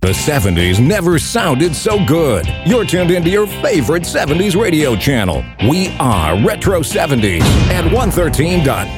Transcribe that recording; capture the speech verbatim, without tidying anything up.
The seventies never sounded so good. You're tuned into your favorite seventies radio channel. We are Retro seventies at one thirteen